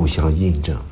相印证，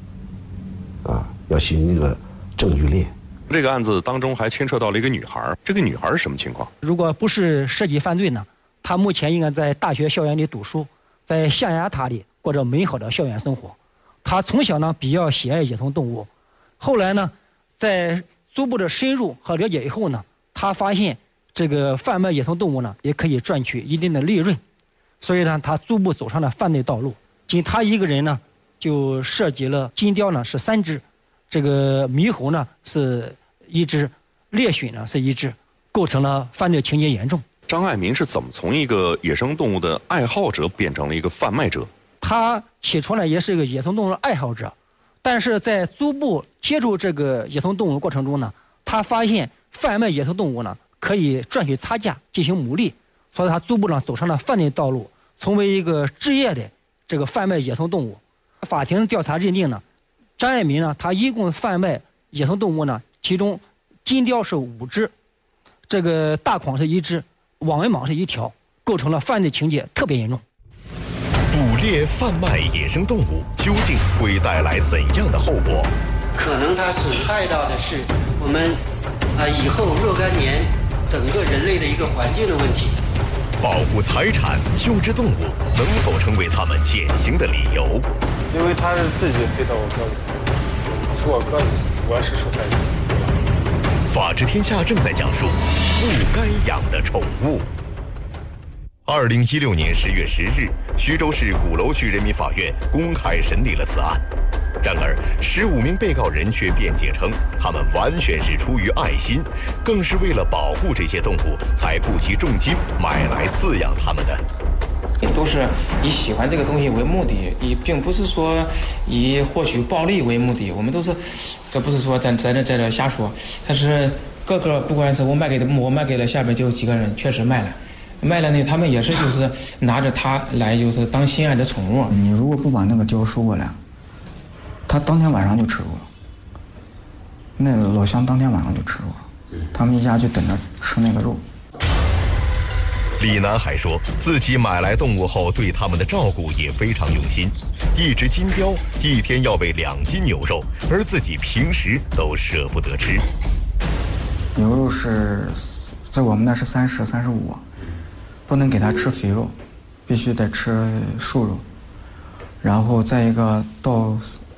要寻那个证据链。 这个案子当中还牵扯到了一个女孩，这个女孩是什么情况？ 如果不是涉及犯罪呢，她目前应该在大学校园里读书，在象牙塔里过着美好的校园生活。她从小呢比较喜爱野生动物，后来呢，在逐步的深入和了解以后呢，她发现这个贩卖野生动物呢也可以赚取一定的利润，所以呢，她逐步走上了犯罪道路。仅她一个人呢，就涉及了金雕呢是3只。这个猕猴呢是1只，猎犬呢是1只，构成了犯罪情节严重。 张爱民是怎么从一个野生动物的爱好者变成了一个贩卖者？ 他起初呢也是一个野生动物的爱好者，但是在逐步接触这个野生动物的过程中呢，他发现贩卖野生动物呢可以赚取差价进行牟利，所以他逐步呢走上了犯罪道路，成为一个职业的这个贩卖野生动物。法庭调查认定呢，张爱民呢，他一共贩卖野生动物呢，其中金雕是5只，这个大蟒是1只，网纹蟒是1条，构成了犯罪情节特别严重。 捕猎贩卖野生动物究竟会带来怎样的后果？ 可能它损害到的是我们以后若干年整个人类的一个环境的问题。 保护财产、救治动物能否成为他们减刑的理由？ 因为他是自己飞到我鸽子，是我鸽子，我是受害者。 法治天下正在讲述不该养的宠物。2016年10月10日，徐州市鼓楼区人民法院公开审理了此案。然而，15名被告人却辩解称，他们完全是出于爱心，更是为了保护这些动物，才不惜重金买来饲养它们的。 都是以喜欢这个东西为目的，并不是说以获取暴利为目的。我们都是，这不是说在这瞎说。但是各个不管是我卖给了下边就有几个人确实卖了呢，他们也是就是拿着它来就是当心爱的宠物。 你如果不把那个貂收过来，他当天晚上就吃过了。那个老乡当天晚上就吃过了，他们一家就等着吃那个肉。 李楠还说，自己买来动物后对它们的照顾也非常用心。一只金雕一天要喂2斤牛肉，而自己平时都舍不得吃。 牛肉是在我们那是30、35，不能给它吃肥肉，必须得吃瘦肉。然后再一个到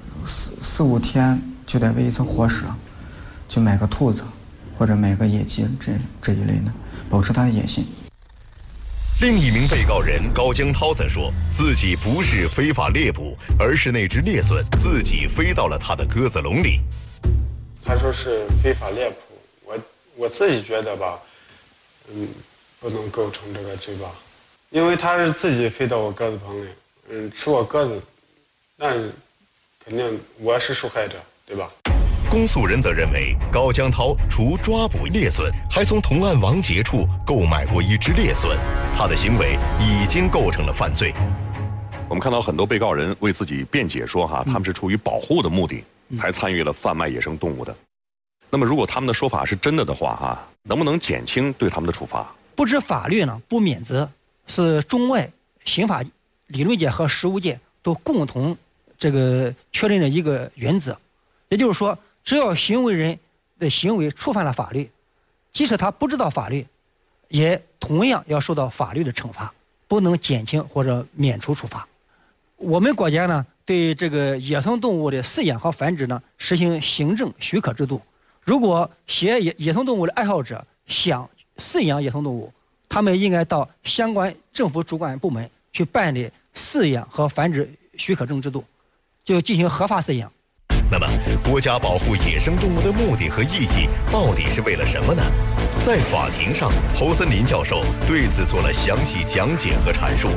4、5天就得喂一次活食，就买个兔子或者买个野鸡这一类的，保持它的野性。 另一名被告人高江涛则说，自己不是非法猎捕，而是那只猎隼自己飞到了他的鸽子笼里。 他说是非法猎捕，我自己觉得吧，不能构成这个罪吧，因为他是自己飞到我鸽子棚里，吃我鸽子，那肯定我是受害者，对吧？ 公诉人则认为，高江涛除抓捕猎隼，还从同案王杰处购买过1只猎隼，他的行为已经构成了犯罪。 我们看到很多被告人为自己辩解说他们是出于保护的目的才参与了贩卖野生动物的。那么如果他们的说法是真的的话能不能减轻对他们的处罚？ 不知法律呢不免责，是中外刑法理论界和实务界都共同这个确认的一个原则。也就是说，只要行为人的行为触犯了法律，即使他不知道法律，也同样要受到法律的惩罚，不能减轻或者免除处罚。我们国家呢，对这个野生动物的饲养和繁殖呢，实行行政许可制度。如果喜爱野生动物的爱好者想饲养野生动物，他们应该到相关政府主管部门去办理饲养和繁殖许可证制度，就进行合法饲养。 那么，国家保护野生动物的目的和意义到底是为了什么呢？在法庭上，侯森林教授对此做了详细讲解和阐述。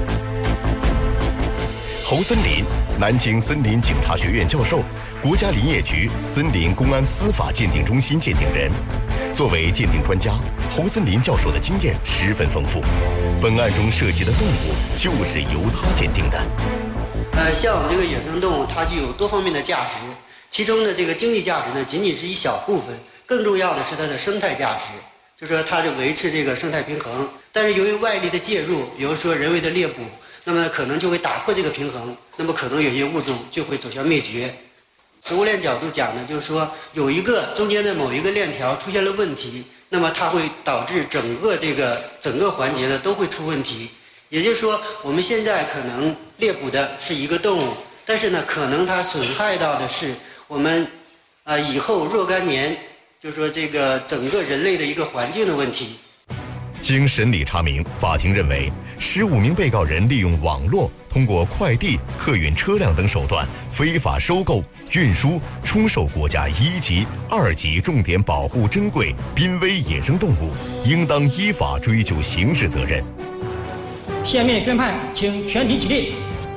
侯森林，南京森林警察学院教授，国家林业局森林公安司法鉴定中心鉴定人。作为鉴定专家，侯森林教授的经验十分丰富。本案中涉及的动物就是由他鉴定的。 像我们这个野生动物，它具有多方面的价值。其中的这个经济价值呢，仅仅是一小部分，更重要的是它的生态价值，就是说它就维持这个生态平衡。但是由于外力的介入，比如说人为的猎捕， 那么可能就会打破这个平衡，那么可能有些物种就会走向灭绝。食物链角度讲呢，就是说有一个中间的某一个链条出现了问题，那么它会导致整个环节呢都会出问题。也就是说，我们现在可能猎捕的是一个动物，但是呢，可能它损害到的是我们以后若干年，就是说这个整个人类的一个环境的问题。 经审理查明，法庭认为15名被告人利用网络，通过快递、客运车辆等手段非法收购、运输、出售国家1级、2级重点保护珍贵濒危野生动物，应当依法追究刑事责任。 下面宣判，请全体起立。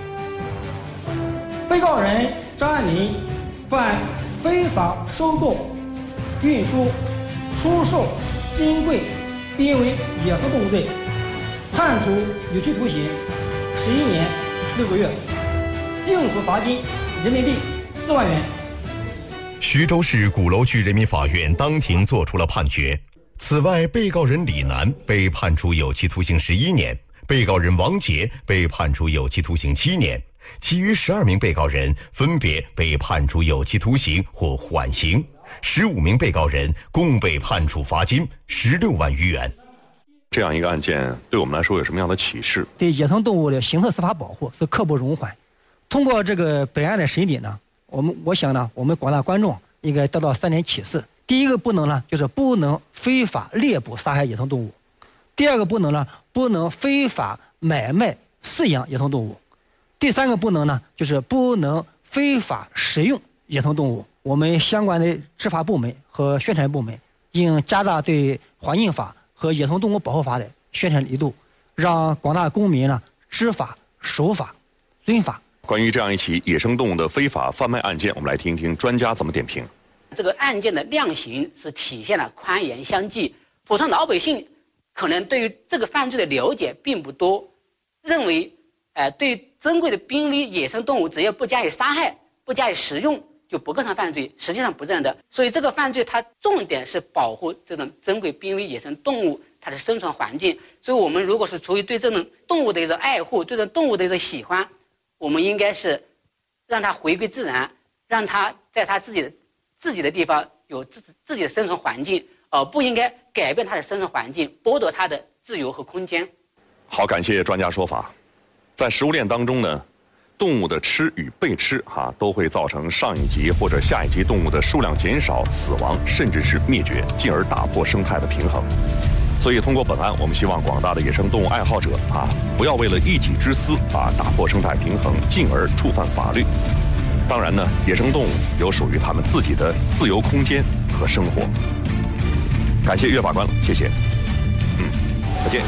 被告人张爱民犯非法收购、运输、出售珍贵濒危野生动物罪，判处有期徒刑11年6个月，并处罚金人民币4万元。 徐州市鼓楼区人民法院当庭作出了判决。此外，被告人李楠被判处有期徒刑11年，被告人王杰被判处有期徒刑7年，其余12名被告人分别被判处有期徒刑或缓刑。15名被告人共被判处罚金16万余元。 这样一个案件对我们来说有什么样的启示？ 对野生动物的刑事司法保护是刻不容缓。通过这个本案的审理呢，我想呢，我们广大观众应该得到3点启示。第一个不能呢，就是不能非法猎捕杀害野生动物；第二个不能呢，不能非法买卖饲养野生动物；第三个不能呢，就是不能非法食用野生动物。我们相关的执法部门和宣传部门应加大对环境法和野生动物保护法的宣传力度，让广大公民呢知法、守法、遵法。 关于这样一起野生动物的非法贩卖案件，我们来听一听专家怎么点评。 这个案件的量刑是体现了宽严相济，普通老百姓可能对于这个犯罪的了解并不多，认为对珍贵的濒危野生动物只要不加以杀害、不加以食用就不构成犯罪，实际上不是这样的。所以这个犯罪它重点是保护这种珍贵濒危野生动物它的生存环境。所以我们如果是出于对这种动物的一个爱护，对这种动物的一个喜欢，我们应该是让它回归自然，让它在它自己的地方有自己的生存环境，不应该改变它的生存环境，剥夺它的自由和空间。 好，感谢专家说法。在食物链当中呢，动物的吃与被吃都会造成上一级或者下一级动物的数量减少、死亡，甚至是灭绝，进而打破生态的平衡。所以通过本案，我们希望广大的野生动物爱好者不要为了一己之私打破生态平衡，进而触犯法律。当然呢，野生动物有属于他们自己的自由空间和生活。感谢岳法官，谢谢。再见。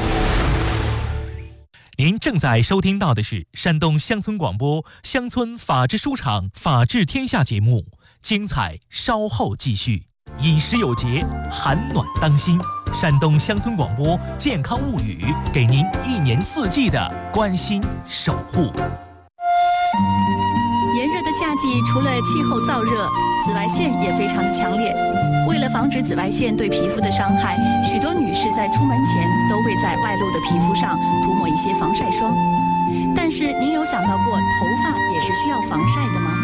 您正在收听到的是山东乡村广播乡村法治书场法治天下节目，精彩稍后继续。饮食有节，寒暖当心。山东乡村广播健康物语，给您1年4季的关心守护。 炎热的夏季，除了气候燥热，紫外线也非常的强烈。为了防止紫外线对皮肤的伤害，许多女士在出门前都会在外露的皮肤上涂抹一些防晒霜。但是您有想到过头发也是需要防晒的吗？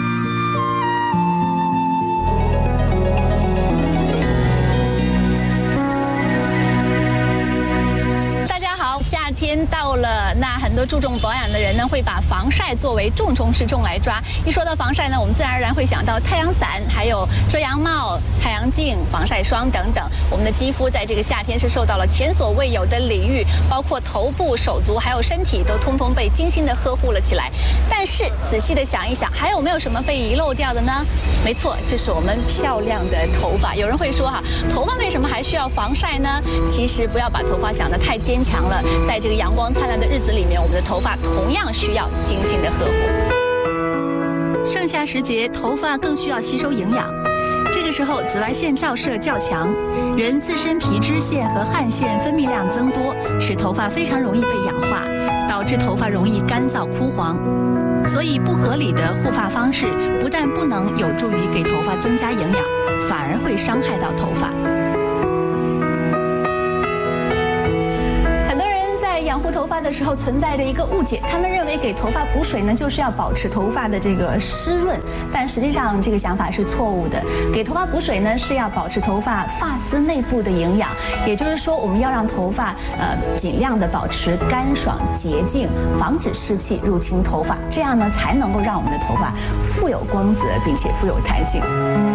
夏天到了，那很多注重保养的人呢，会把防晒作为重中之重来抓。一说到防晒呢，我们自然而然会想到太阳伞，还有遮阳帽、太阳镜、防晒霜等等。我们的肌肤在这个夏天是受到了前所未有的礼遇，包括头部、手足还有身体都通通被精心的呵护了起来。但是仔细的想一想，还有没有什么被遗漏掉的呢？没错，就是我们漂亮的头发。有人会说头发为什么还需要防晒呢？其实不要把头发想得太坚强了。在这个阳光灿烂的日子里面，我们的头发同样需要精心的呵护。盛夏时节，头发更需要吸收营养。这个时候，紫外线照射较强，人自身皮脂腺和汗腺分泌量增多，使头发非常容易被氧化，导致头发容易干燥枯黄。所以，不合理的护发方式不但不能有助于给头发增加营养，反而会伤害到头发。养护头发的时候存在着一个误解，他们认为给头发补水呢，就是要保持头发的这个湿润，但实际上这个想法是错误的。给头发补水呢，是要保持头发发丝内部的营养，也就是说，我们要让头发尽量的保持干爽洁净，防止湿气入侵头发，这样呢才能够让我们的头发富有光泽，并且富有弹性。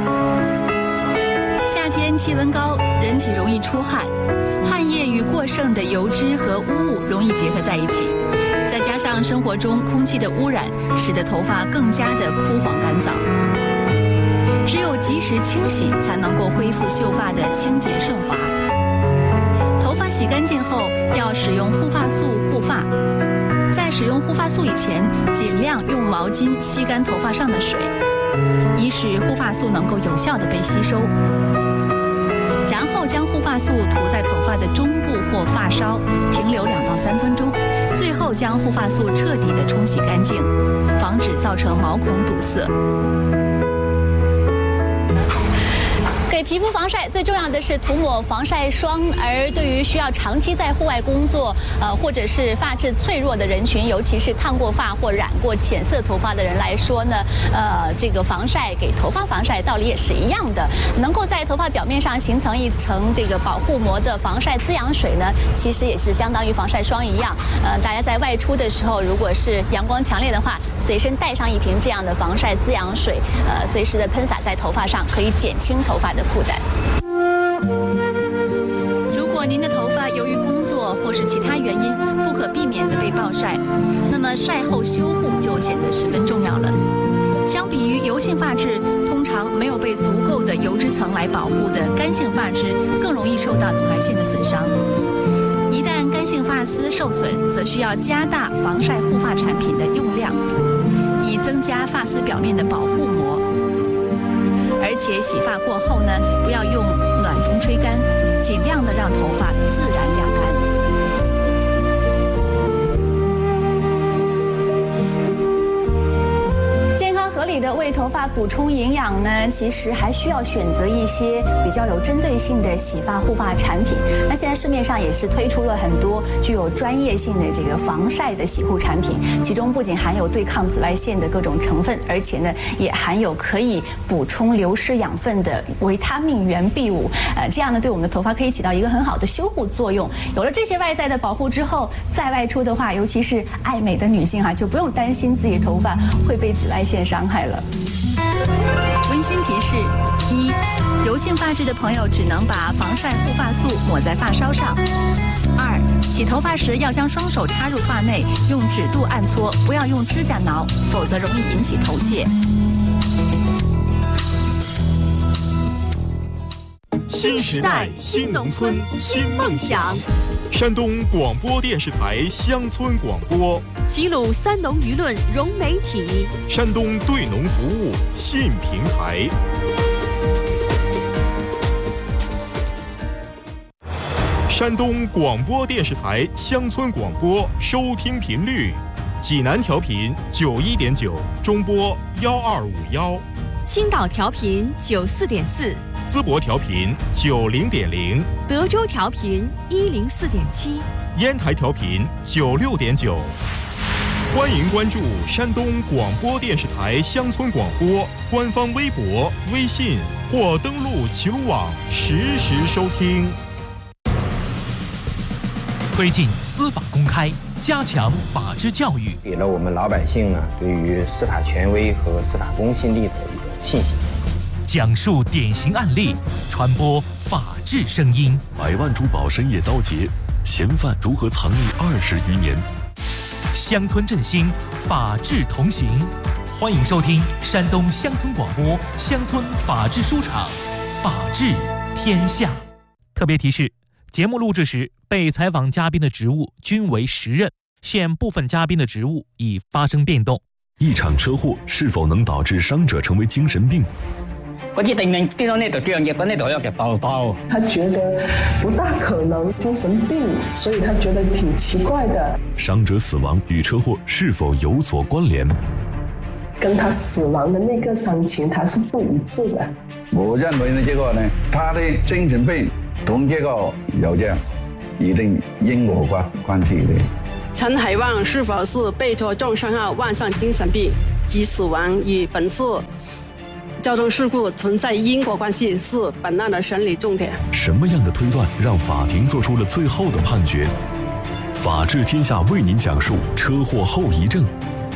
夏天气温高，人体容易出汗，汗液与过剩的油脂和污物容易结合在一起，再加上生活中空气的污染，使得头发更加的枯黄干燥。只有及时清洗，才能够恢复秀发的清洁顺滑。头发洗干净后，要使用护发素护发。在使用护发素以前，尽量用毛巾吸干头发上的水，以使护发素能够有效地被吸收。然后将护发素涂在头发的中部或发梢，停留2到3分钟。最后将护发素彻底地冲洗干净，防止造成毛孔堵塞。 给皮肤防晒最重要的是涂抹防晒霜，而对于需要长期在户外工作，或者是发质脆弱的人群，尤其是烫过发或染过浅色头发的人来说呢，这个防晒给头发防晒道理也是一样的，能够在头发表面上形成一层这个保护膜的防晒滋养水呢，其实也是相当于防晒霜一样。大家在外出的时候，如果是阳光强烈的话，随身带上一瓶这样的防晒滋养水，随时的喷洒在头发上，可以减轻头发的负担。 如果您的头发由于工作或是其他原因不可避免的被暴晒，那么晒后修护就显得十分重要了。相比于油性发质，通常没有被足够的油脂层来保护的干性发质，更容易受到紫外线的损伤。一旦干性发丝受损，则需要加大防晒护发产品的用量，以增加发丝表面的保护膜。而且洗发过后呢，不要用暖风吹干，尽量的让头发自然晾干。 合理的为头发补充营养呢，其实还需要选择一些比较有针对性的洗发护发产品。那现在市面上也是推出了很多具有专业性的这个防晒的洗护产品，其中不仅含有对抗紫外线的各种成分，而且呢也含有可以补充流失养分的维他命原 B5，这样呢对我们的头发可以起到一个很好的修护作用。有了这些外在的保护之后，再外出的话，尤其是爱美的女性就不用担心自己的头发会被紫外线伤害了。 温馨提示：1. 油性发质的朋友只能把防晒护发素抹在发梢上。2. 洗头发时要将双手插入发内，用指肚按搓，不要用指甲挠，否则容易引起头屑。 新时代，新农村，新梦想。山东广播电视台乡村广播， 齐鲁三农舆论融媒体， 山东对农服务信平台。山东广播电视台乡村广播收听频率：济南调频91.9，中波12551； 青岛调频94.4。 淄博调频90.0， 德州调频104.7， 烟台调频96.9。欢迎关注山东广播电视台乡村广播官方微博、微信或登录齐鲁网实时收听。 推进司法公开，加强法治教育， 给了我们老百姓呢对于司法权威和司法公信力的一个信心。 讲述典型案例，传播法治声音。 100万珠宝深夜遭劫，嫌犯如何藏匿20余年？ 乡村振兴，法治同行。欢迎收听山东乡村广播乡村法治书场，法治天下。特别提示：节目录制时，被采访嘉宾的职务均为实任，现部分嘉宾的职务已发生变动。 一场车祸是否能导致伤者成为精神病？ 我记得你们听到那头这样，结果那头要给包包。 他觉得不大可能精神病，所以他觉得挺奇怪的。 伤者死亡与车祸是否有所关联？ 跟他死亡的那个伤情他是不一致的。 我认为呢，这个呢，他的精神病同这个有关。 一定因果关系的。 陈海旺是否是被挫重伤后患上精神病及死亡，与本次交通事故存在因果关系，是本案的审理重点。 什么样的推断让法庭做出了最后的判决？法治天下为您讲述车祸后遗症。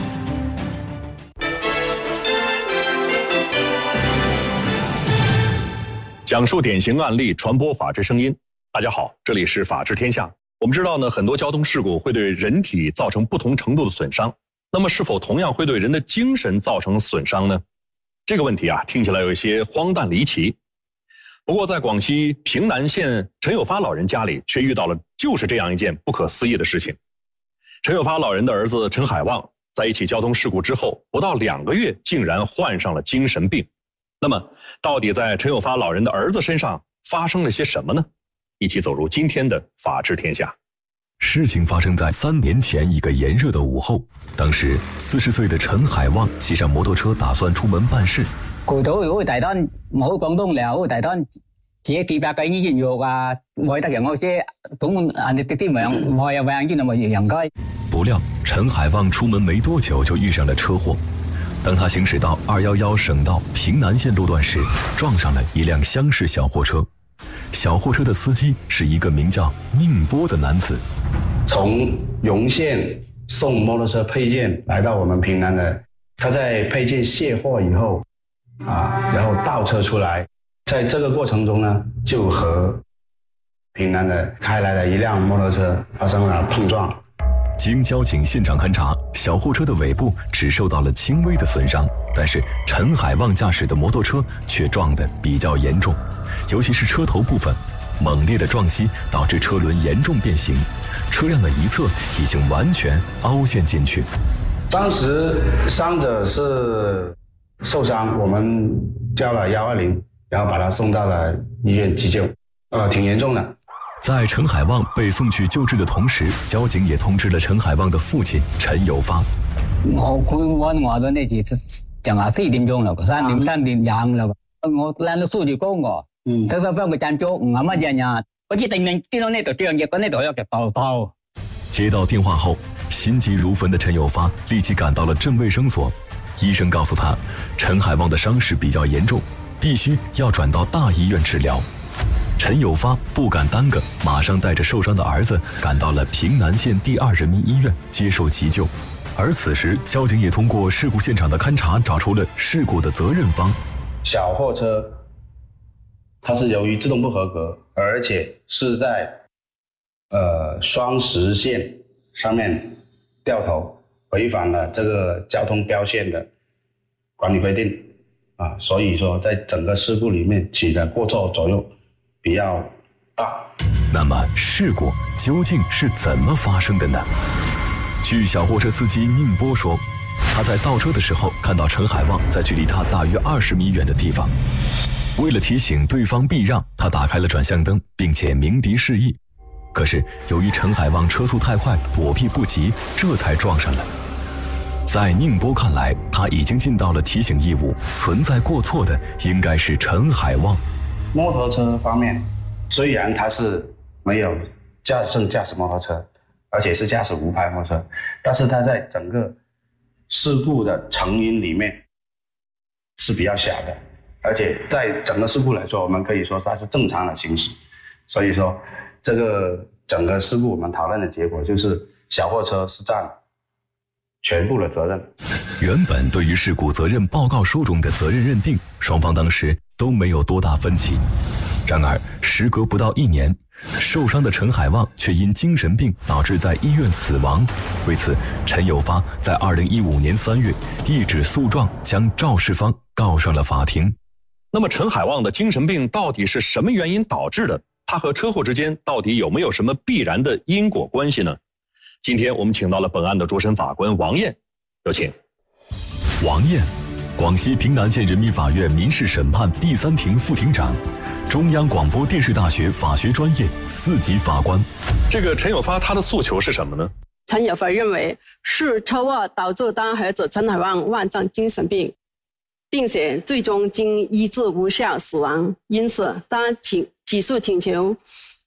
讲述典型案例，传播法治声音。大家好，这里是法治天下。我们知道呢，很多交通事故会对人体造成不同程度的损伤，那么是否同样会对人的精神造成损伤呢？这个问题啊，听起来有一些荒诞离奇。不过在广西平南县陈有发老人家里，却遇到了就是这样一件不可思议的事情。陈有发老人的儿子陈海旺在一起交通事故之后，不到2个月，竟然患上了精神病。那么，到底在陈有发老人的儿子身上发生了些什么呢？一起走入今天的法治天下。 事情发生在3年前一个炎热的午后，当时40岁的陳海旺騎上摩托車打算出門辦事。 過咗如果大單冇廣東料，大單自己幾百個醫院藥啊，我得人我些總人哋啲名我有病醫那麼人該。 不料陳海旺出門沒多久就遇上了車禍。當他行駛到211省道平南線路段時，撞上了一輛廂式小貨車。小貨車的司機是一個名叫寧波的男子。 從榮縣送摩托車配件來到我們平南的，他在配件卸貨以後然後倒車出來，在這個過程中呢，就和平南的開來的一輛摩托車發生了碰撞。 經交警現場勘查，小貨車的尾部只受到了輕微的損傷，但是陳海旺駕駛的摩托車卻撞得比較嚴重，尤其是車頭部分，猛烈的撞擊導致車輪嚴重變形，車輛的一側已經完全凹陷進去。 當時傷者是受傷，我們叫了120，然後把他送到了醫院急救，挺嚴重的。 在陳海旺被送去救治的同時，交警也通知了陳海旺的父親陳有發。 我到呢時就話4點鐘啦，3點25啦，我攬到數字高我，佢翻個站咗唔係乜嘢呀，我知對面見到呢度這樣嘢，嗰呢度有隻爆。 接到電話後，心急如焚的陳有發立即趕到了鎮衛生所，醫生告訴他，陳海旺的傷勢比較嚴重，必須要轉到大醫院治療。陳有發不敢耽擱，馬上帶着受傷的兒子趕到了平南縣第2人民醫院接受急救。而此時，交警也通過事故現場的勘查，找出了事故的責任方。 小貨車，它是由於制動不合格，而且是在雙實線上面掉頭，違反了這個交通標線的管理規定所以說在整個事故裡面起的過錯作用比較大。 那麼事故究竟是怎麼發生的呢？據小貨車司機寧波說，他在倒車的時候看到陳海旺在距離他大約20米遠的地方，為了提醒對方避讓，他打開了轉向燈，並且鳴笛示意。可是由於陳海旺車速太快，躲避不及，這才撞上了。在寧波看來，他已經盡到了提醒義務，存在過錯的應該是陳海旺。 摩托車方面，雖然他是沒有駕駛摩托車，而且是駕駛無牌摩托車，但是他在整個事故的成因裡面是比較小的，而且在整個事故來說，我們可以說它是正常的行駛。所以說，這個整個事故我們討論的結果就是小貨車是佔全部的責任。 原本對於事故責任報告書中的責任認定，雙方當時都沒有多大分歧。然而時隔不到1年，受傷的陳海旺卻因精神病導致在醫院死亡。為此，陳有發在2015年3月一紙訴狀將肇事方告上了法庭。 那麼陳海旺的精神病到底是什麼原因導致的？他和車禍之間到底有沒有什麼必然的因果關係呢？今天我們請到了本案的主審法官王燕，有請。 王燕，廣西平南縣人民法院民事審判第3庭副庭長，中央廣播電視大學法學專業4級法官。 這個陳有發他的訴求是什麼呢？ 陳有發認為是車禍導致他兒子陳海旺患上精神病，並且最終經醫治無效死亡，因此他起訴請求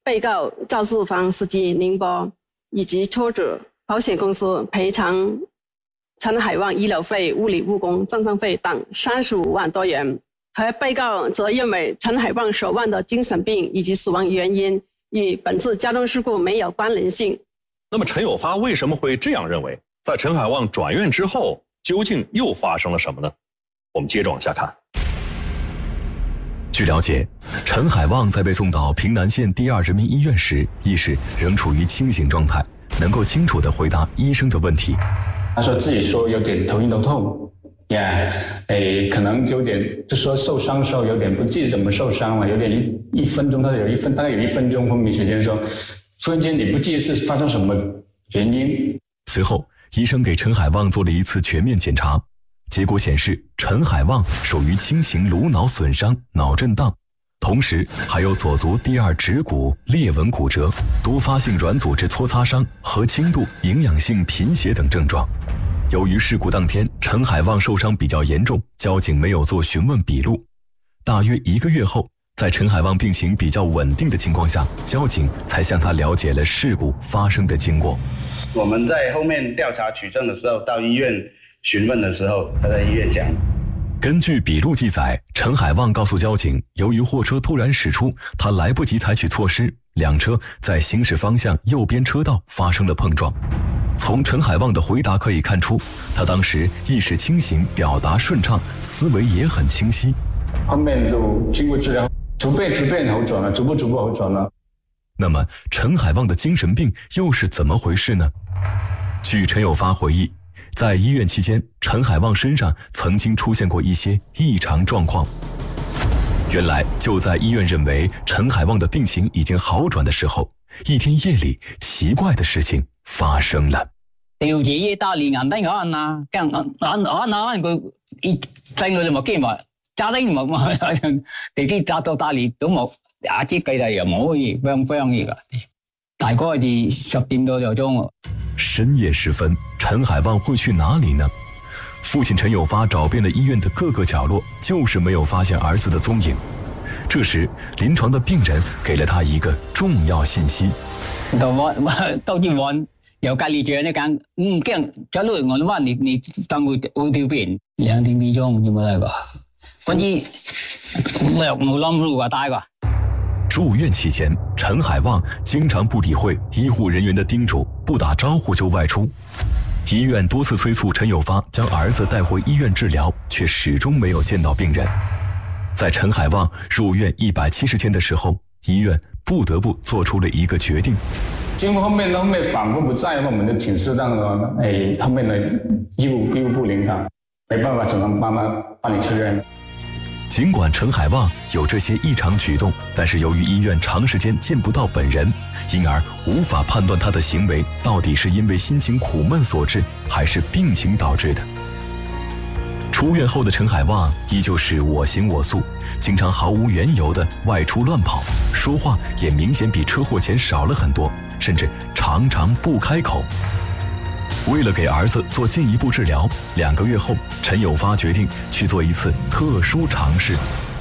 被告肇事方司机宁波以及车主保险公司赔偿陈海旺医疗费、物理误工、葬葬费等35万多元，而被告则认为陈海旺所患的精神病以及死亡原因与本次交通事故没有关联性。 那么陈有发为什么会这样认为？在陈海旺转院之后，究竟又发生了什么呢？我们接着往下看。 据了解，陈海旺在被送到平南县第2人民医院时，意识仍处于清醒状态，能够清楚地回答医生的问题。 他说自己说有点头晕头痛，可能有点，就说受伤的时候有点不记得怎么受伤了，有点一分钟，他大概有1分钟昏迷时间，说突然间你不记得是发生什么原因。 随后，医生给陈海旺做了一次全面检查。结果显示，陈海旺属于轻型颅脑损伤、脑震荡，同时还有左足第2指骨裂纹骨折、多发性软组织搓擦伤和轻度营养性贫血等症状。由于事故当天陈海旺受伤比较严重，交警没有做询问笔录。大约1个月后，在陈海旺病情比较稳定的情况下，交警才向他了解了事故发生的经过。 我们在后面调查取证的时候，到医院询问的时候，他在医院讲。 根据笔录记载，陈海旺告诉交警，由于货车突然驶出，他来不及采取措施，两车在行驶方向右边车道发生了碰撞。从陈海旺的回答可以看出，他当时意识清醒，表达顺畅，思维也很清晰。 后面都经过治疗，逐步好转了，逐步好转了。 那么，陈海旺的精神病又是怎么回事呢？据陈有发回忆，在医院期间，陈海旺身上曾经出现过一些异常状况。原来就在医院认为陈海旺的病情已經好轉的時候，一天夜裏奇怪的事情發生了。 調自己打連銀燈嗰陣啊，跟佢一整佢就冇機埋，炸得冇，地基炸到打連都冇，牙支計嚟又冇嘢，飛嘢㗎。大概是10點多鐘。 深夜時分，陳海旺會去哪裡呢？父親陳有發找遍了醫院的各個角落，就是沒有發現兒子的蹤影。這時，臨床的病人給了他一個重要信息。 到醫院有隔離住呢間，驚走路我都話你當佢條片2點幾鐘有冇嚟過？反正冇諗住話帶過。 住院期間，陳海旺經常不理會醫護人員的叮囑，不打招呼就外出。醫院多次催促陳有發將兒子帶回醫院治療，卻始終沒有見到病人。在陳海旺入院170天的時候，醫院不得不做出了一個決定。 經過後面反覆不在，我們就請適當的後面的醫務部領導，沒辦法只能幫你出院。 儘管陳海旺有這些異常舉動，但是由於醫院長時間見不到本人，因而無法判斷他的行為到底是因為心情苦悶所致，還是病情導致的。出院後的陳海旺依舊是我行我素，經常毫無緣由的外出亂跑，說話也明顯比車禍前少了很多，甚至常常不開口。為了給兒子做進一步治療，2個月後，陳有發決定去做一次特殊嘗試。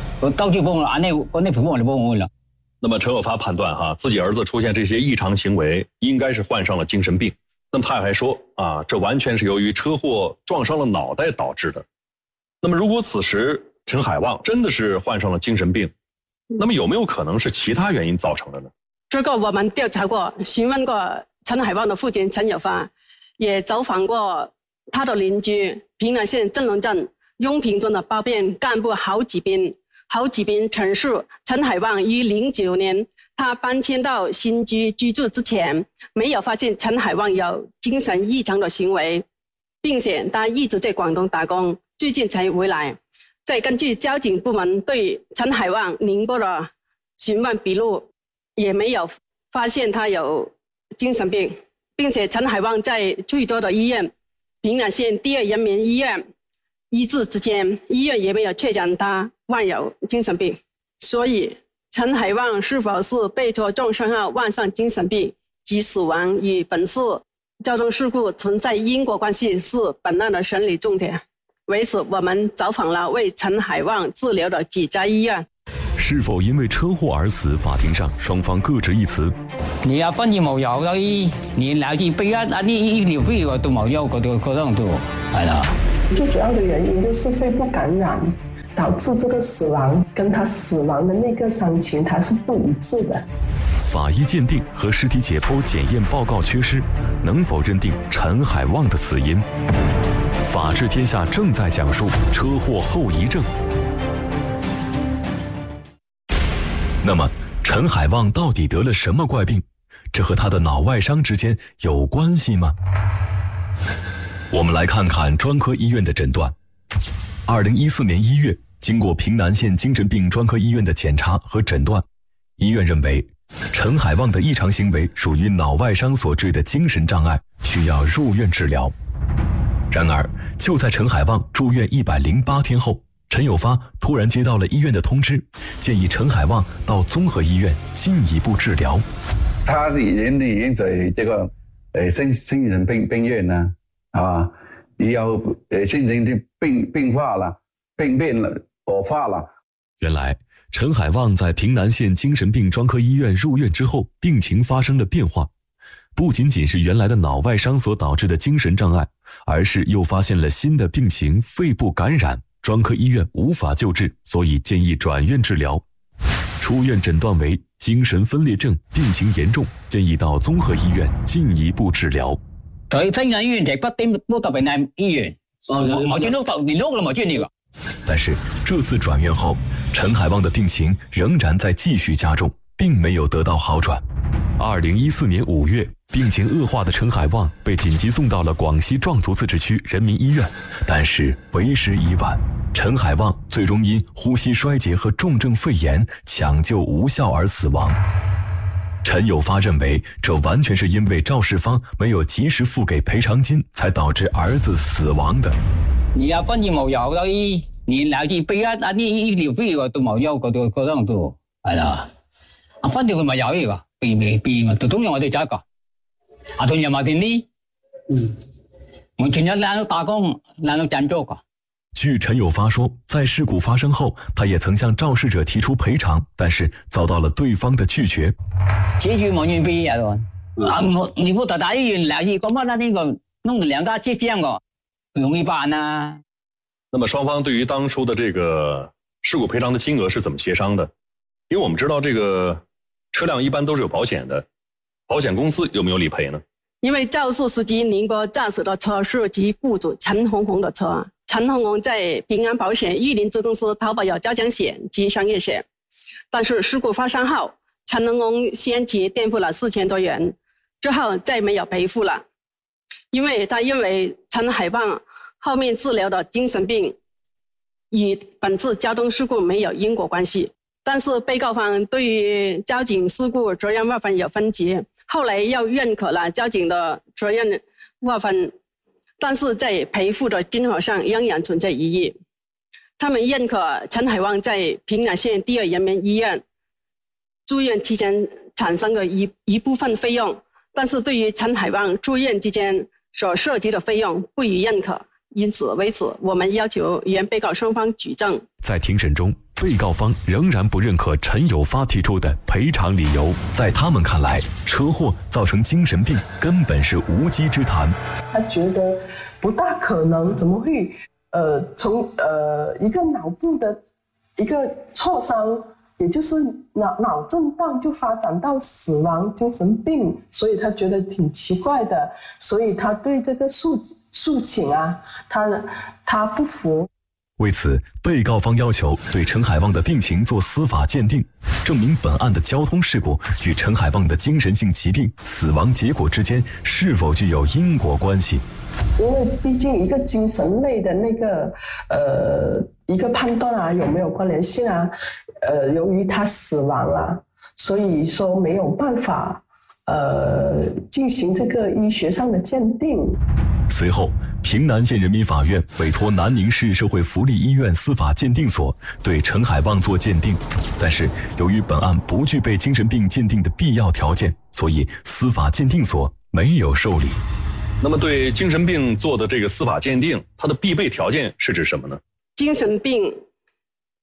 那麼陳有發判斷自己兒子出現這些異常行為，應該是患上了精神病。那麼他還說這完全是由於車禍撞傷了腦袋導致的。那麼如果此時陳海旺真的是患上了精神病，那麼有沒有可能是其他原因造成的呢？ 這個我們調查過，詢問過陳海旺的父親陳有發，也走訪過他的鄰居平南縣鎮龍鎮雍平村的保變幹部郝吉斌陳述，陳海旺於09年他搬遷到新居居住之前，沒有發現陳海旺有精神異常的行為，並且他一直在廣東打工，最近才回來。再根據交警部門對陳海旺寧波的詢問筆錄，也沒有發現他有精神病，並且陳海旺在最多的醫院平南縣第2人民醫院醫治之間，醫院也沒有確診他患有精神病。所以陳海旺是否是被車撞傷後患上精神病及死亡，與本次交通事故存在因果關係，是本案的審理重點。為此，我們走訪了為陳海旺治療的幾家醫院。 是否因为車禍而死？法庭上雙方各執一詞。 你有分業冇有嗰啲，你乃至俾一啲醫療費都冇有嗰啲可能都係啦。 最主要的原因就是肺部感染导致這個死亡，跟他死亡的那個傷情它是不一致的。 法醫鑑定和屍體解剖檢驗報告缺失，能否認定陳海旺的死因？法治天下正在講述車禍後遺症。那麼，陳海旺到底得了什麼怪病？這和他的腦外傷之間有關係嗎？我們來看看專科醫院的診斷。2014年1月，經過平南縣精神病專科醫院的檢查和診斷，醫院認為陳海旺的異常行為屬於腦外傷所致的精神障礙，需要入院治療。然而，就在陳海旺住院108天後，陳友發突然接到了醫院的通知，建議陳海旺到綜合醫院進一步治療。 他已經在這個精神病院啦，係嘛？也有精神病化了，病變了，惡化了。 原來陳海旺在平南縣精神病專科醫院入院之後，病情發生了變化，不僅僅是原來的腦外傷所導致的精神障礙，而是又發現了新的病情——肺部感染。專科醫院無法救治，所以建議轉院治療。出院診斷為精神分裂症，病情嚴重，建議到綜合醫院進一步治療。 佢精神醫院就不特別難醫院，我見到連屋都冇見過。 但是這次轉院後，陳海旺的病情仍然在繼續加重，並沒有得到好轉。2014年5月，病情惡化的陳海旺被緊急送到了廣西壯族自治區人民醫院，但是為時已晚，陳海旺最終因呼吸衰竭和重症肺炎搶救無效而死亡。陳友發認為，這完全是因為肇事方沒有及時付給賠償金，才導致兒子死亡的。 你有分業冇有嗰啲，你乃至俾一啲醫療費都冇有嗰啲可能都係啦。啊，分掉佢咪有呢個。就通常我哋就一個，同樣埋電呢，我全日爛到打工，爛到賺咗個。 據陳友發說，在事故發生後，他也曾向肇事者提出賠償，但是遭到了對方的拒絕。 接住冇願俾人喎，你不到大醫院來去，幹嘛那個弄得兩家接見我，不容易辦啊。 那麼雙方對於當初的這個事故賠償的金額是怎麼協商的？因為我們知道這個車輛一般都是有保險的，保險公司有沒有理賠呢？ 因為肇事司機寧波駕駛的車是其雇主陳紅紅的車，陳紅紅在平安保險玉林子公司投保有交強險及商業險，但是事故發生後，陳紅紅先期墊付了4000多元，之後再沒有賠付了，因為他認為陳海旺後面治療的精神病與本次交通事故沒有因果關係。但是被告方對於交警事故責任劃分有分歧，後來又認可了交警的責任劃分，但是在賠付的金額上仍然存在疑義。他們認可陳海旺在平南縣第2人民醫院住院期間產生的一部分費用，但是對於陳海旺住院期間所涉及的費用不予認可。因此為此，我們要求原被告雙方舉證。 在庭審中，被告方仍然不認可陳友發提出的賠償理由。在他們看來，車禍造成精神病根本是無稽之談。 他覺得不大可能，怎麼會從一個腦部的一個挫傷，也就是腦震盪就發展到死亡精神病，所以他覺得挺奇怪的，所以他對這個訴請啊，他不服。 為此，被告方要求對陳海旺的病情做司法鑑定，證明本案的交通事故與陳海旺的精神性疾病死亡結果之間是否具有因果關係。 因為畢竟一個精神類的那個一個判斷啊，有沒有關聯性啊？由於他死亡了，所以說沒有辦法進行這個醫學上的鑑定。 隨後，平南縣人民法院委託南寧市社會福利醫院司法鑑定所對陳海旺做鑑定，但是由於本案不具備精神病鑑定的必要條件，所以司法鑑定所沒有受理。 那麼對精神病做的這個司法鑑定，它的必備條件是指什麼呢？ 精神病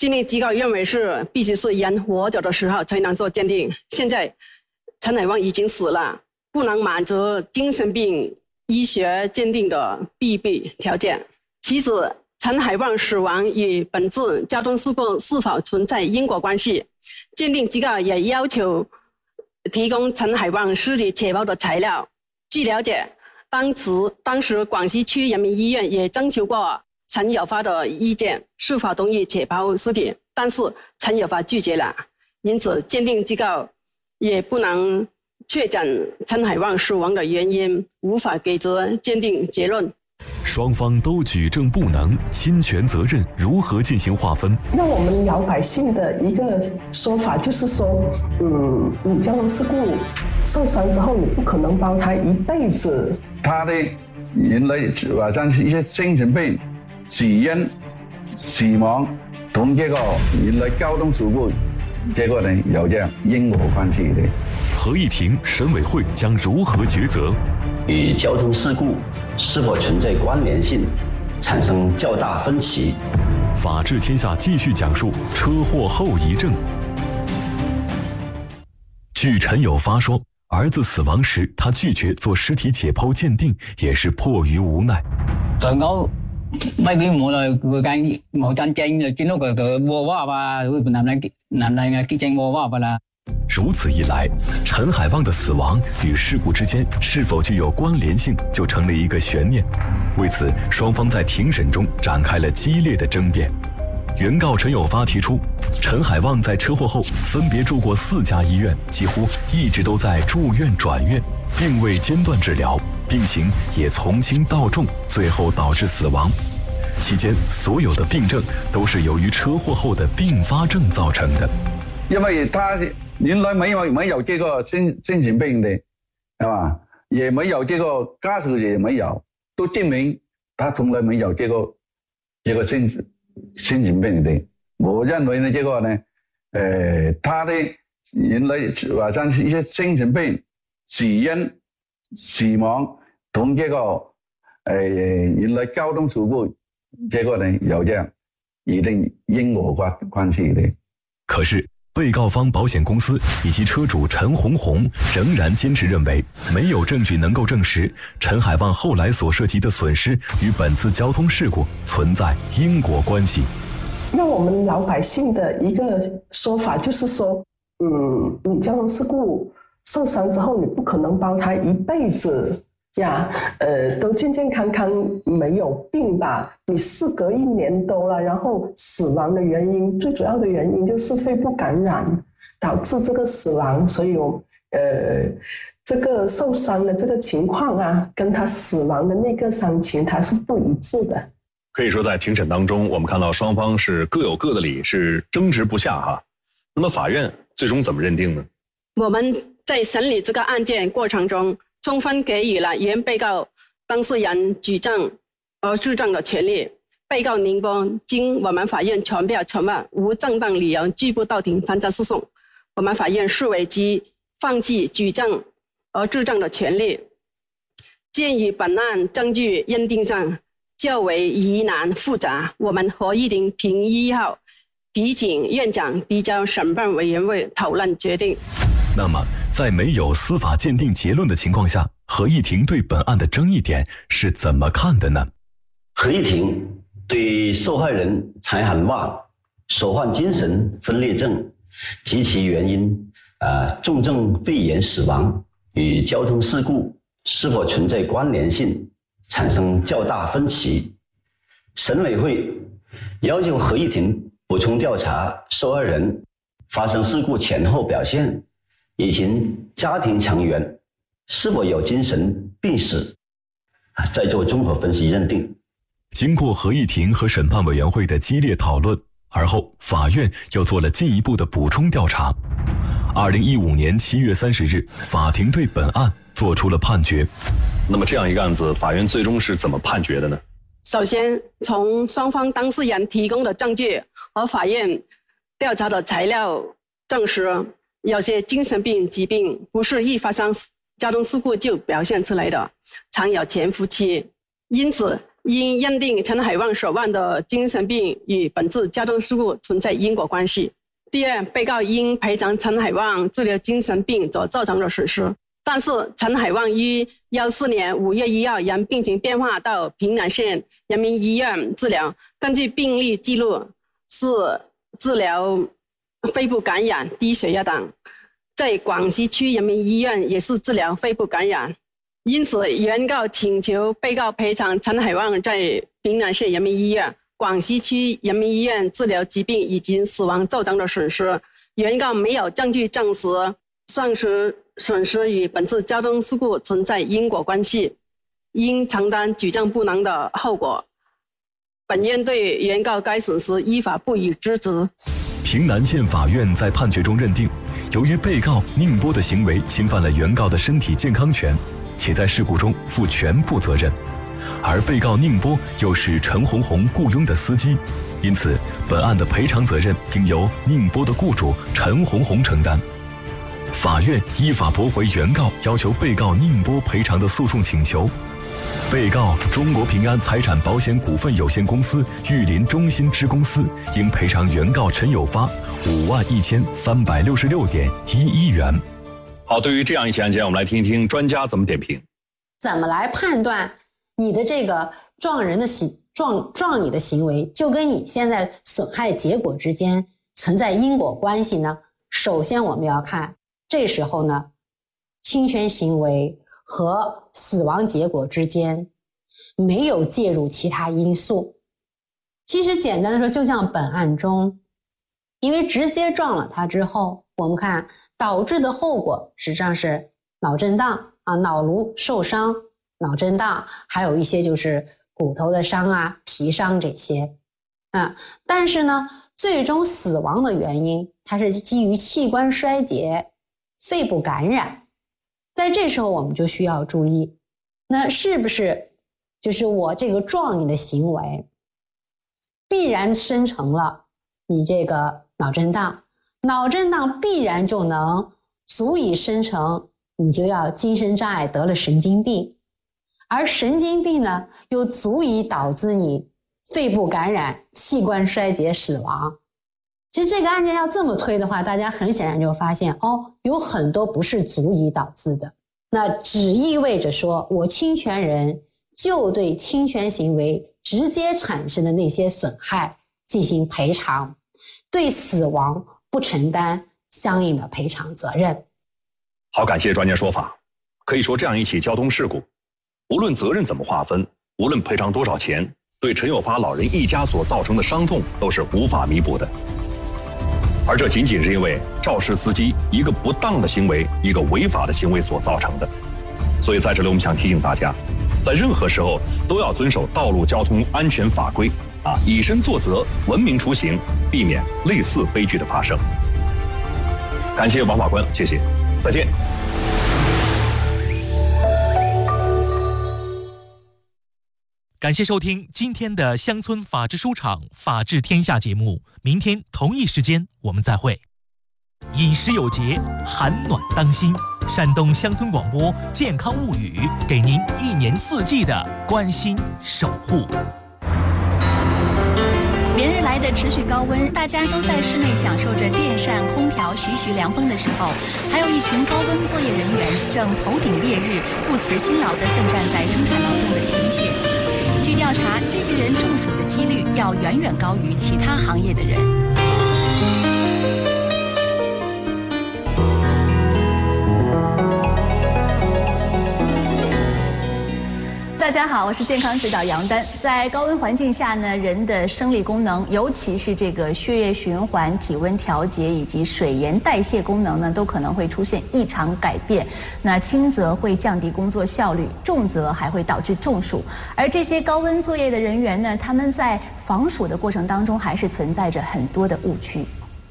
鉴定机构认为是必须是人活着的时候才能做鉴定。现在陈海旺已经死了，不能满足精神病医学鉴定的必备条件。其实陈海旺死亡与本次交通事故是否存在因果关系，鉴定机构也要求提供陈海旺尸体解剖的材料。据了解，当时广西区人民医院也征求过陈有发的意见，是否同意解剖尸体，但是陈有发拒绝了，因此鉴定机构也不能确诊陈海旺死亡的原因，无法给出鉴定结论。 双方都举证不能，侵权责任如何进行划分？ 那我们老百姓的一个说法就是说，你交通事故受伤之后，你不可能帮他一辈子。 他的原來或者一些精神病死因、死亡同這個原來交通事故，這個呢有這樣因果關係的。 合議庭、審委會將如何抉擇？ 與交通事故是否存在關聯性產生較大分歧。 法治天下繼續講述車禍後遺症。據陳有發說，兒子死亡時，他拒絕做屍體解剖鑑定，也是迫於無奈。 在我mấy cái mùa là vừa cái màu tranh tranh rồi chỉ nó có vô vào và làm lại cái tranh vô vào và là。 如此一来，陈海旺的死亡与事故之间是否具有关联性，就成了一个悬念。为此，双方在庭审中展开了激烈的争辩。原告陈有发提出，陈海旺在车祸后分别住过4家医院，几乎一直都在住院转院，并未间断治疗，病情也从轻到重，最后导致死亡。期间所有的病症都是由于车祸后的并发症造成的。 因為他原來沒有這個精神病的，係嘛？也沒有這個家屬也沒有，都證明他從來沒有這個精神病的。我認為呢，這個呢，他的原來或者一些精神病死因、死亡同這個原來交通事故，這個呢有這樣一定因果關係的。 可是被告方保險公司以及車主陳紅紅仍然堅持認為，沒有證據能夠證實陳海旺後來所涉及的損失與本次交通事故存在因果關係。 那我們老百姓的一個說法就是說，你交通事故受傷之後，你不可能幫他一輩子呀，都健健康康沒有病吧？你事隔1年多了，然後死亡的原因，最主要的原因就是肺部感染導致這個死亡，所以這個受傷的這個情況啊，跟他死亡的那個傷情它是不一致的。 可以說在庭審當中，我們看到雙方是各有各的理，是爭執不下哈。那麼法院最終怎麼認定呢？ 我們在審理這個案件過程中，充分給予了原被告當事人舉證而質證的權利。被告寧波經我們法院傳票傳問無正當理由拒不到庭參加訴訟，我們法院視為其放棄舉證而質證的權利。鑑於本案證據認定上較為疑難複雜，我們合議庭評議後提請院長提交審判委員會討論決定。 那麼在沒有司法鑑定結論的情況下，合議庭對本案的爭議點是怎麼看的呢？ 合議庭對受害人陳海旺所患精神分裂症及其原因重症肺炎死亡與交通事故是否存在關聯性產生較大分歧。審委會要求合議庭補充調查受害人發生事故前後表現，以及家庭成員是否有精神病史，再做綜合分析認定。 經過合議庭和審判委員會的激烈討論，而後法院又做了進一步的補充調查。2015年7月30日，法庭對本案做出了判決。 那麼這樣一個案子，法院最終是怎麼判決的呢？ 首先，從雙方當事人提供的證據和法院調查的材料證實，有些精神病疾病不是一發生交通事故就表現出來的，常有潛伏期。因此， 因认定陈海旺所患的精神病与本次交通事故存在因果关系。第二，被告应赔偿陈海旺治疗精神病所造成的损失。但是陈海旺于14年5月1号因病情变化到平南县人民医院治疗，根据病历记录是治疗肺部感染、低血压等，在广西区人民医院也是治疗肺部感染。因此，原告请求被告赔偿陈海旺在平南县人民医院、广西区人民医院治疗疾病以及死亡造成的损失。原告没有证据证实上述损失与本次交通事故存在因果关系，应承担举证不能的后果。本院对原告该损失依法不予支持。 平南县法院在判决中认定，由于被告宁波的行为侵犯了原告的身体健康权，且在事故中负全部责任，而被告宁波又是陈红红雇佣的司机，因此本案的赔偿责任应由宁波的雇主陈红红承担。法院依法驳回原告要求被告宁波赔偿的诉讼请求。被告中国平安财产保险股份有限公司玉林中心支公司应赔偿原告陈有发51366.11元。 好，对于这样一起案件，我们来听一听专家怎么点评。 怎么来判断你的这个撞人的撞你的行为就跟你现在损害结果之间存在因果关系呢？首先我们要看这时候呢，侵权行为和死亡结果之间没有介入其他因素。其实简单的说，就像本案中，因为直接撞了他之后，我们看导致的后果实际上是脑震荡啊，脑颅受伤、脑震荡，还有一些就是骨头的伤啊、皮伤这些啊。但是呢，最终死亡的原因它是基于器官衰竭、肺部感染。在这时候我们就需要注意，那是不是就是我这个撞你的行为必然生成了你这个脑震荡，脑震荡必然就能足以生成你就要精神障碍，得了神经病，而神经病呢又足以导致你肺部感染、器官衰竭、死亡。其实这个案件要这么推的话，大家很显然就发现有很多不是足以导致的，那只意味着说我侵权人就对侵权行为直接产生的那些损害进行赔偿，对死亡不承担相应的赔偿责任。 好，感谢专家说法。可以说，这样一起交通事故，无论责任怎么划分，无论赔偿多少钱，对陈有发老人一家所造成的伤痛都是无法弥补的。而这仅仅是因为肇事司机一个不当的行为、一个违法的行为所造成的。所以在这里我们想提醒大家，在任何时候都要遵守道路交通安全法规以身作则，文明出行，避免类似悲剧的发生。感谢王法官，谢谢，再见。 感谢收听今天的乡村法治书场法治天下节目，明天同一时间我们再会。饮食有节，寒暖当心。山东乡村广播健康物语，给您1年4季的关心守护。 连日来的持续高温，大家都在室内享受着电扇、空调徐徐凉风的时候，还有一群高温作业人员正头顶烈日，不辞辛劳地奋战在生产劳动的第一线。据调查，这些人中暑的几率要远远高于其他行业的人。大家好，我是健康指导杨丹。在高温环境下呢，人的生理功能，尤其是这个血液循环、体温调节以及水盐代谢功能呢，都可能会出现异常改变。那轻则会降低工作效率，重则还会导致中暑。而这些高温作业的人员呢，他们在防暑的过程当中，还是存在着很多的误区。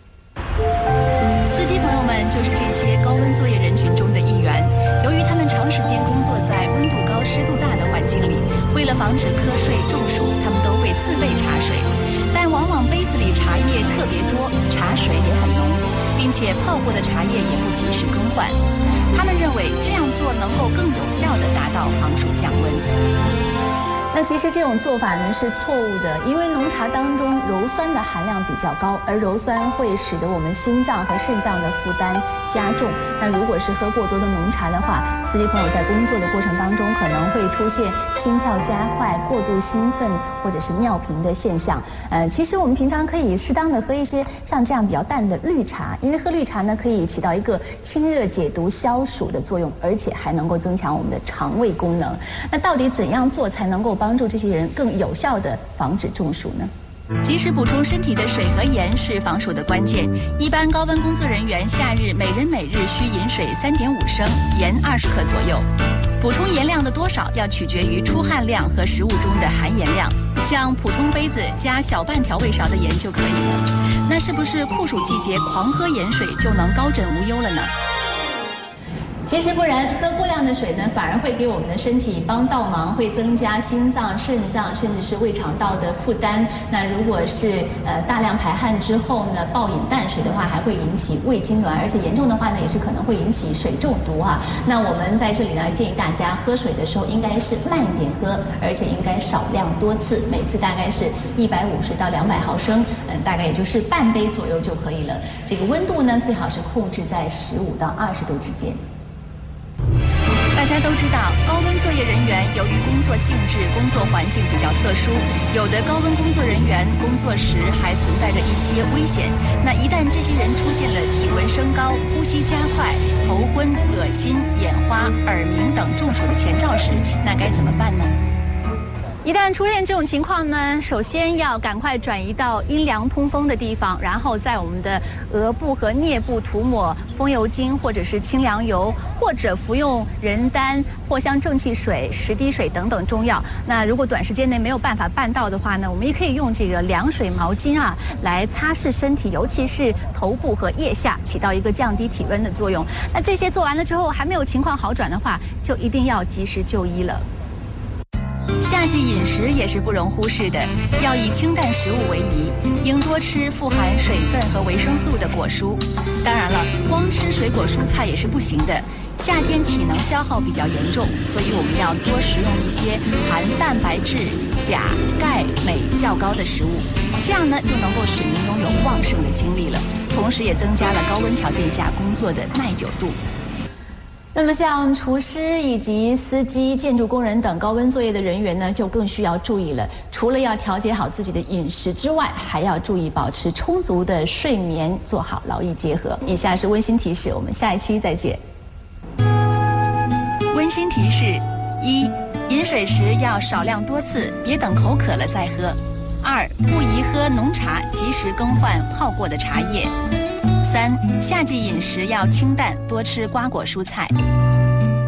司机朋友们就是这些高温作业人群中的一员。由于他们长时间工作在温度高、湿度大的环境里，为了防止瞌睡、中暑，他们都会自备茶水。但往往杯子里茶叶特别多，茶水也很浓，并且泡过的茶叶也不及时更换。他们认为这样做能够更有效地达到防暑降温。 那其实这种做法呢是错误的，因为浓茶当中鞣酸的含量比较高，而鞣酸会使得我们心脏和肾脏的负担加重。那如果是喝过多的浓茶的话，司机朋友在工作的过程当中可能会出现心跳加快、过度兴奋或者是尿频的现象。其实我们平常可以适当的喝一些像这样比较淡的绿茶，因为喝绿茶呢可以起到一个清热解毒消暑的作用，而且还能够增强我们的肠胃功能。那到底怎样做才能够帮助这些人更有效地防止中暑呢？ 及时补充身体的水和盐是防暑的关键。一般高温工作人员夏日每人每日需饮水3.5升，盐20克左右。补充盐量的多少要取决于出汗量和食物中的含盐量。像普通杯子加小半调味勺的盐就可以了。那是不是酷暑季节狂喝盐水就能高枕无忧了呢？ 其实不然，喝过量的水呢，反而会给我们的身体帮倒忙，会增加心脏、肾脏甚至是胃肠道的负担。那如果是大量排汗之后呢，暴饮淡水的话，还会引起胃痉挛，而且严重的话呢，也是可能会引起水中毒啊。那我们在这里呢，建议大家喝水的时候应该是慢一点喝，而且应该少量多次，每次大概是150到200毫升，大概也就是半杯左右就可以了。这个温度呢，最好是控制在15到20度之间。 大家都知道，高温作业人员由于工作性质、工作环境比较特殊，有的高温工作人员工作时还存在着一些危险。那一旦这些人出现了体温升高、呼吸加快、头昏、恶心、眼花、耳鸣等中暑的前兆时，那该怎么办呢？ 一旦出现这种情况呢，首先要赶快转移到阴凉通风的地方，然后在我们的额部和颞部涂抹风油精或者是清凉油，或者服用人丹、藿香正气水、10滴水等等中药。那如果短时间内没有办法办到的话呢，我们也可以用这个凉水毛巾啊来擦拭身体，尤其是头部和腋下，起到一个降低体温的作用。那这些做完了之后还没有情况好转的话，就一定要及时就医了。 夏季饮食也是不容忽视的，要以清淡食物为宜，应多吃富含水分和维生素的果蔬。当然了，光吃水果蔬菜也是不行的。夏天体能消耗比较严重，所以我们要多食用一些含蛋白质、钾、钙、镁较高的食物，这样呢就能够使您拥有旺盛的精力了，同时也增加了高温条件下工作的耐久度。 那么像厨师以及司机、建筑工人等高温作业的人员呢，就更需要注意了。除了要调节好自己的饮食之外，还要注意保持充足的睡眠，做好劳逸结合。以下是温馨提示，我们下一期再见。 温馨提示：1. 饮水时要少量多次，别等口渴了再喝。2. 不宜喝浓茶，及时更换泡过的茶叶。3. 夏季饮食要清淡，多吃瓜果蔬菜。